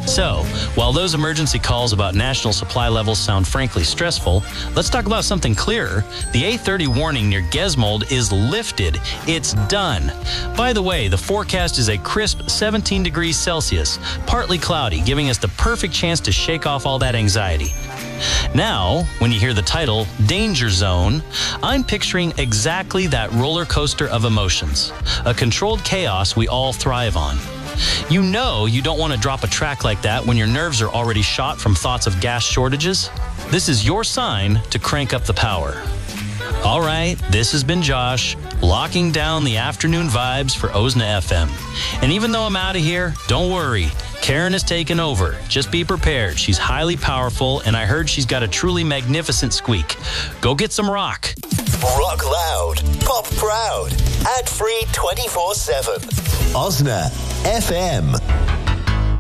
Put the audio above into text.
So, while those emergency calls about national supply levels sound frankly stressful, let's talk about something clearer. The A30 warning near Gesmold is lifted. It's done. By the way, the forecast is a crisp 17 degrees Celsius, partly cloudy, giving us the perfect chance to shake off all that anxiety. Now, when you hear the title, Danger Zone, I'm picturing exactly that roller coaster of emotions, a controlled chaos we all thrive on. You know you don't want to drop a track like that when your nerves are already shot from thoughts of gas shortages. This is your sign to crank up the power. All right, this has been Josh, locking down the afternoon vibes for OSNA FM. And even though I'm out of here, don't worry. Karen has taken over. Just be prepared. She's highly powerful, and I heard she's got a truly magnificent squeak. Go get some rock. Rock loud, pop proud, ad-free 24/7. OSNA FM.